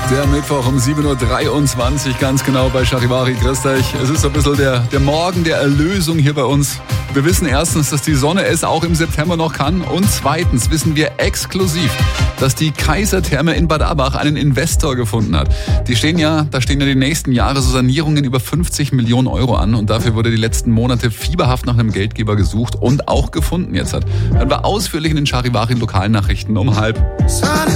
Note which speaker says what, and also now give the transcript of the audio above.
Speaker 1: Der Mittwoch um 7.23 Uhr, ganz genau bei Charivari. Grüßt euch. Es ist so ein bisschen der Morgen der Erlösung hier bei uns. Wir wissen erstens, dass die Sonne es auch im September noch kann. Und zweitens wissen wir exklusiv, dass die Kaisertherme in Bad Abbach einen Investor gefunden hat. Da stehen ja die nächsten Jahre so Sanierungen über 50 Millionen Euro an. Und dafür wurde die letzten Monate fieberhaft nach einem Geldgeber gesucht und auch gefunden jetzt hat. Hören wir ausführlich in den Charivari Lokalnachrichten um 12:30.